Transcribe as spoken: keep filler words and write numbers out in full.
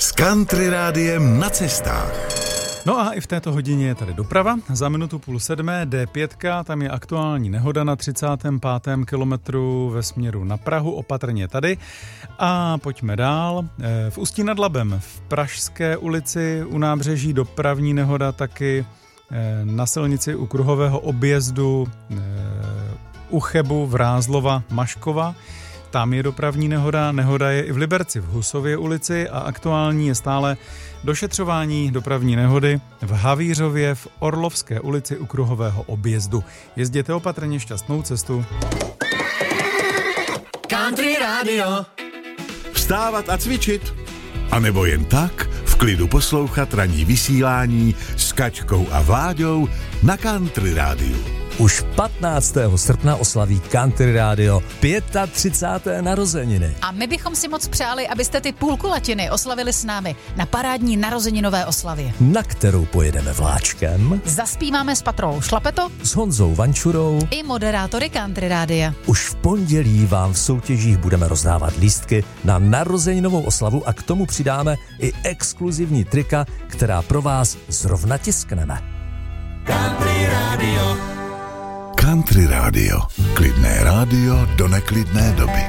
S Country Rádiem na cestách. No a i v této hodině je tady doprava. Za minutu půl sedmé D pět, tam je aktuální nehoda na třicátém pátém kilometru ve směru na Prahu, opatrně tady. A pojďme dál. V Ústí nad Labem v Pražské ulici u nábřeží dopravní nehoda, taky na silnici u kruhového objezdu u Chebu Vrázlova Maškova. Tam je dopravní nehoda, nehoda je i v Liberci v Husově ulici a aktuální je stále došetřování dopravní nehody v Havířově v Orlovské ulici u kruhového objezdu. Jezděte opatrně, šťastnou cestu. Country Radio. Vstávat a cvičit? A nebo jen tak v klidu poslouchat ranní vysílání s Kačkou a Vláďou na Country Rádiu. Už patnáctého srpna oslaví Country Radio třicáté páté narozeniny. A my bychom si moc přáli, abyste ty půlkulatiny oslavili s námi na parádní narozeninové oslavě. Na kterou pojedeme vláčkem. Zaspíváme s Patrou Šlapeto, s Honzou Vančurou i moderátory Country Rádia. Už v pondělí vám v soutěžích budeme rozdávat lístky na narozeninovou oslavu a k tomu přidáme i exkluzivní trika, která pro vás zrovna tiskneme. Country Radio. Country Radio. Klidné rádio do neklidné doby.